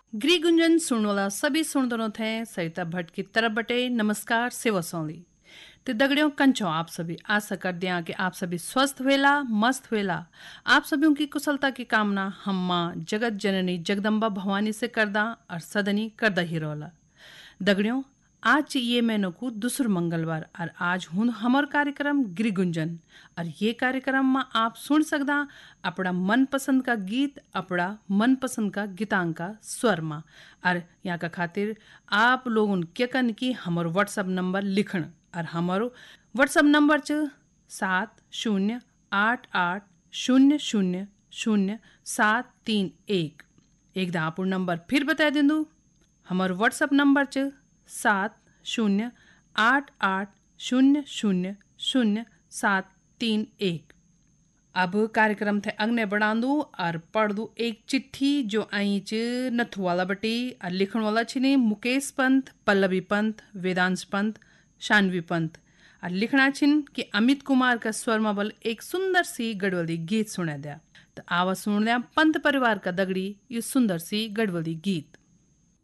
गृह गुंजन सुनने वाला सभी सुनदनों थे सरिता भट्ट की तरफ बटे नमस्कार सेवा सौली। ते दगड़ियों कंचो आप सभी आशा कर दिया कि आप सभी स्वस्थ वेला मस्त वेला। आप सभी की कुशलता की कामना हम माँ जगत जननी जगदम्बा भवानी से करदा और सदनी करदा ही रोला। दगड़ियों आज ये महीनों को दूसर मंगलवार और आज हूँ हमार कार्यक्रम गृह गुंजन और ये कार्यक्रम में आप सुन सकदा अपना मनपसंद का गीत अपना मनपसंद का गीतांक का स्वर में। और यहाँ का खातिर आप लोगों के कन की हमार व्हाट्सअप नंबर लिखण और हमारो व्हाट्सअप नंबर 7088000731। एक दा आप नंबर फिर बता देंदू। हमार व्हाट्सअप नंबर 7088000731। अब कार्यक्रम थे अग्ने बढ़ांदू और पढ़ दू एक चिट्ठी जो आई च नथु वाला बटी और लिखण वाला छिने मुकेश पंत, पल्लवी पंत, वेदांश पंत, शानवी पंत और लिखना छिन कि अमित कुमार का स्वर में बल एक सुंदर सी गढ़वली गीत सुना दिया। तो आवा सुन दिया पंत परिवार का दगड़ी ये सुंदर सी गढ़वली गीत।